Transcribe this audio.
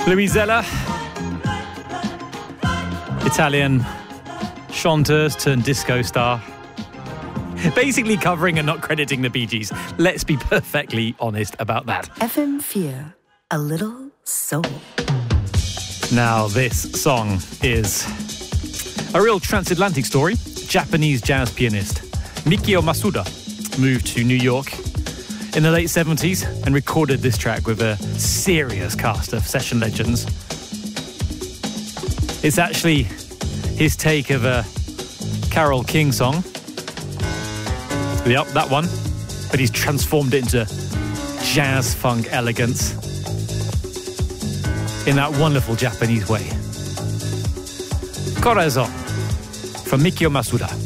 Louisella, Italian chanteuse turned disco star. Basically covering and not crediting the Bee Gees. Let's be perfectly honest about that. FM4, a little soul. Now, this song is a real transatlantic story. Japanese jazz pianist Mikio Masuda moved to New York in the late 70s and recorded this track with a serious cast of session legends. It's actually his take of a Carole King song. Yep, that one. But he's transformed it into jazz funk elegance in that wonderful Japanese way. Corazon from Mikio Masuda.